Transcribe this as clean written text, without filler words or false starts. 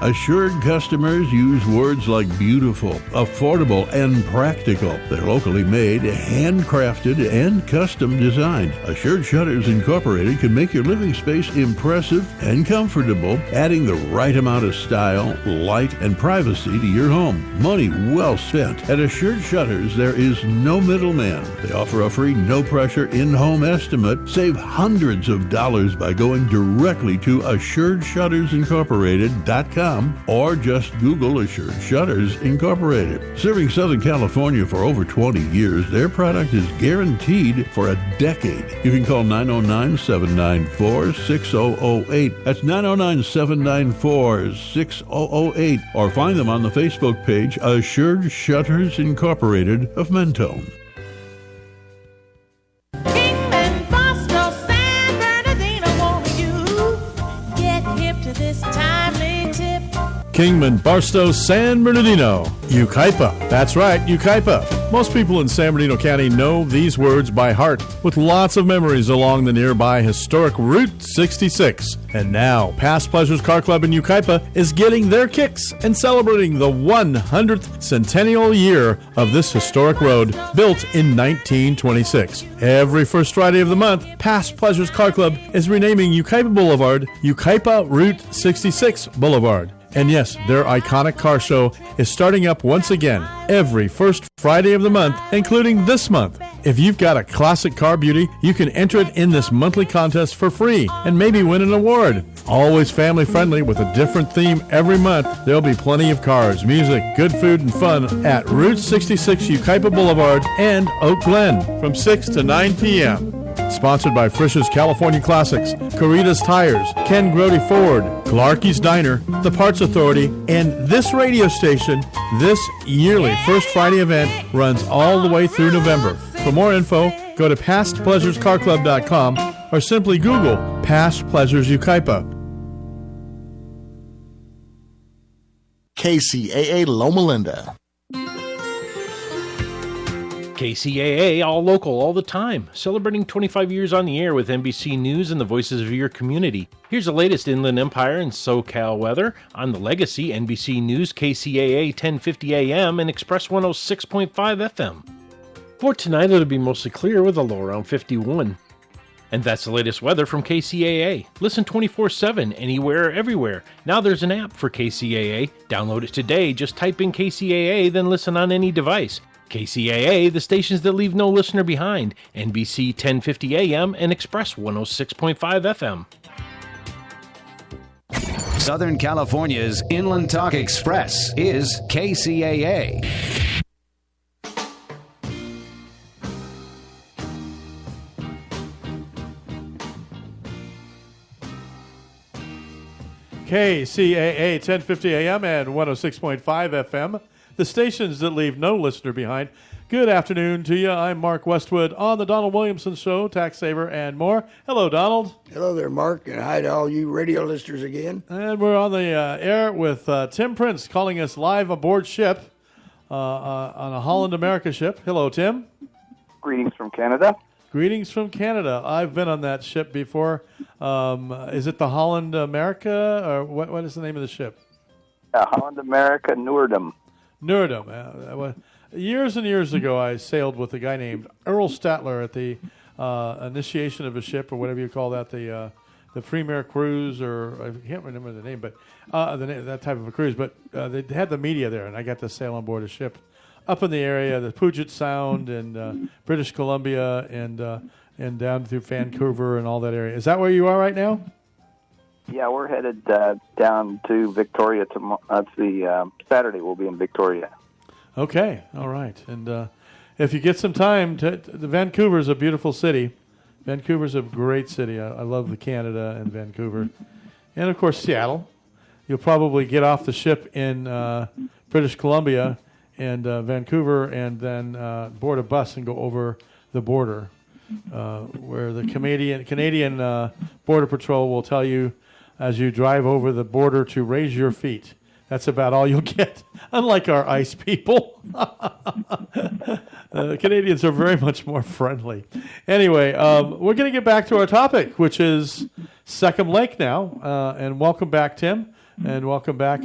Assured customers use words like beautiful, affordable, and practical. They're locally made, handcrafted, and custom designed. Assured Shutters Incorporated can make your living space impressive and comfortable, adding the right amount of style, light, and privacy to your home. Money well spent. At Assured Shutters, there is no middleman. They offer a free, no-pressure in-home estimate. Save hundreds of dollars by going directly to AssuredShuttersIncorporated.com or just Google Assured Shutters Incorporated. Serving Southern California for over 20 years, their product is guaranteed for a decade. You can call 909-794-6008. That's 909-794-6008. Or find them on the Facebook page Assured Shutters Incorporated of Mentone. Kingman, Boston, San Bernardino, won't you get hip to this timely tip? Kingman, Barstow, San Bernardino, Yucaipa. That's right, Yucaipa. Most people in San Bernardino County know these words by heart, with lots of memories along the nearby historic Route 66. And now, Past Pleasures Car Club in Yucaipa is getting their kicks and celebrating the 100th centennial year of this historic road, built in 1926. Every first Friday of the month, Past Pleasures Car Club is renaming Yucaipa Boulevard Yucaipa Route 66 Boulevard. And yes, their iconic car show is starting up once again every first Friday of the month, including this month. If you've got a classic car beauty, you can enter it in this monthly contest for free and maybe win an award. Always family friendly with a different theme every month. There'll be plenty of cars, music, good food, and fun at Route 66 Yucaipa Boulevard and Oak Glen from 6 to 9 p.m. Sponsored by Frisch's California Classics, Caritas Tires, Ken Grody Ford, Clarky's Diner, The Parts Authority, and this radio station. This yearly First Friday event runs all the way through November. For more info, go to PastPleasuresCarClub.com or simply Google Past Pleasures Yucaipa. KCAA Loma Linda. KCAA, all local, all the time. Celebrating 25 years on the air with NBC News and the voices of your community. Here's the latest Inland Empire and SoCal weather on the Legacy, NBC News, KCAA 1050 AM and Express 106.5 FM. For tonight, it'll be mostly clear with a low around 51. And that's the latest weather from KCAA. Listen 24/7, anywhere, everywhere. Now there's an app for KCAA. Download it today. Just type in KCAA, then listen on any device. KCAA, the stations that leave no listener behind. NBC 1050 AM and Express 106.5 FM. Southern California's Inland Talk Express is KCAA. KCAA 1050 AM and 106.5 FM. The stations that leave no listener behind. Good afternoon to you. I'm Mark Westwood on the Donald Williamson Show, Tax Saver, and more. Hello, Donald. Hello there, Mark, and hi to all you radio listeners again. And we're on the air with Tim Prince calling us live aboard ship on a Holland America ship. Hello, Tim. Greetings from Canada. Greetings from Canada. I've been on that ship before. Is it the Holland America, or what is the name of the ship? Holland America Noordam. Noordam. Years and years ago, I sailed with a guy named Earl Statler at the initiation of a ship, or whatever you call that, the Premier Cruise, or I can't remember the name, but that type of a cruise. But they had the media there, and I got to sail on board a ship up in the area, the Puget Sound and British Columbia, and down through Vancouver and all that area. Is that where you are right now? Yeah, we're headed down to Victoria tomorrow. That's the Saturday. We'll be in Victoria. Okay, all right. And if you get some time, Vancouver's a beautiful city. Vancouver's a great city. I love Canada and Vancouver. And, of course, Seattle. You'll probably get off the ship in British Columbia and Vancouver and then board a bus and go over the border where the Canadian Border Patrol will tell you as you drive over the border to raise your feet. That's about all you'll get, unlike our ICE people. Canadians are very much more friendly. Anyway, we're going to get back to our topic, which is Second Lake now. And welcome back, Tim, and welcome back